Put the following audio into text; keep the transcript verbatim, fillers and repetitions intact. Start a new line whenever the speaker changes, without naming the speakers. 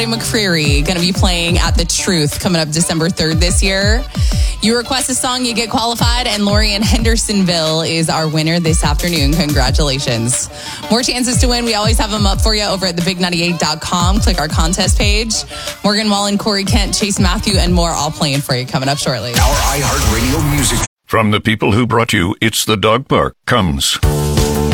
McCreary going to be playing at The Truth coming up December third this year. You request a song, you get qualified, and Lori in Hendersonville is our winner this afternoon. Congratulations. More chances to win. We always have them up for you over at the big ninety-eight dot com. Click our contest page. Morgan Wallen, Corey Kent, Chase Matthew, and more all playing for you coming up shortly.
Our iHeartRadio music.
From the people who brought you It's the Dog Park comes